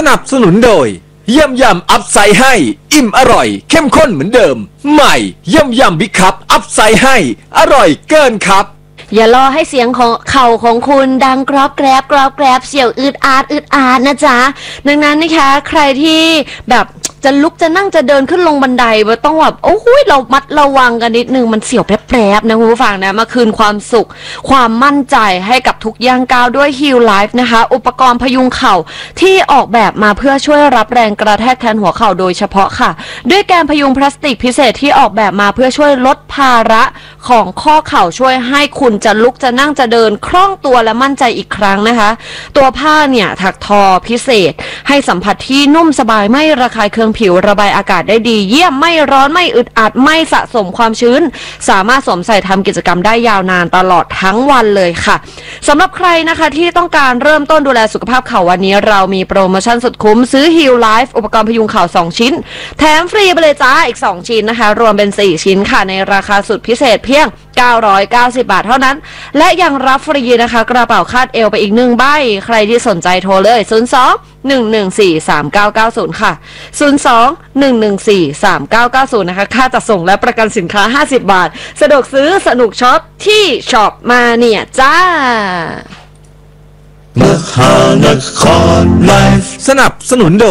นับสนุนโดยยำอัพไซด์ให้อิ่มอร่อยเข้มข้นเหมือนเดิมใหม่ยำบิ๊กคัพอัพไซด์ให้อร่อยเกินครับอย่ารอให้เสียงของเข่าของคุณดังกรอบแกรบกรอบแกรบเสียวอืดอาดนะจ๊ะดังนั้นนะคะใครที่แบบจะลุกจะนั่งจะเดินขึ้นลงบันไดว่าต้องแบบโอ้โหเรามัดระวังกันนิดนึงมันเสียวแปรบๆนะคุณผู้ฟังนะมาคืนความสุขความมั่นใจให้กับทุกย่างก้าวด้วย Heal Life นะคะอุปกรณ์พยุงเข่าที่ออกแบบมาเพื่อช่วยรับแรงกระแทกแทนหัวเข่าโดยเฉพาะค่ะด้วยแกนพยุงพลาสติกพิเศษที่ออกแบบมาเพื่อช่วยลดภาระของข้อเข่าช่วยให้คุณจะลุกจะนั่งจะเดินคล่องตัวและมั่นใจอีกครั้งนะคะตัวผ้าเนี่ยถักทอพิเศษให้สัมผัสที่นุ่มสบายไม่ระคายเคืองผิวระบายอากาศได้ดีเยี่ยมไม่ร้อนไม่อึดอัดไม่สะสมความชื้นสามารถสวมใส่ทำกิจกรรมได้ยาวนานตลอดทั้งวันเลยค่ะสำหรับใครนะคะที่ต้องการเริ่มต้นดูแลสุขภาพเข่าวันนี้เรามีโปรโมชั่นสุดคุ้มซื้อ Heal Life อุปกรณ์พยุงเข่า2ชิ้นแถมฟรีไปเลยจ้าอีก2ชิ้นนะคะรวมเป็น4ชิ้นค่ะในราคาสุดพิเศษเพียง990 บาทเท่านั้นและยังรับฟรีนะคะกระเป๋าคาดเอวไปอีก1ใบใครที่สนใจโทรเลย02-114-3990 ค่ะ02-114-3990 นะคะค่าจัดส่งและประกันสินค้า50 บาทสะดวกซื้อสนุกช็อปที่ช็อปมาเนี่ยจ้ามหานครไลฟ์สนับสนุนโดย